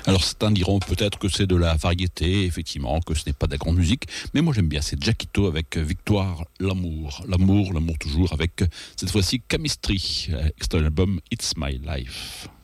Alors certains diront peut-être que c'est de la variété, effectivement, que ce n'est pas de la grande musique, mais moi j'aime bien, c'est Jackito avec Victoire, l'amour, l'amour toujours, avec cette fois-ci Chemistry, extrait de l'album It's My Life.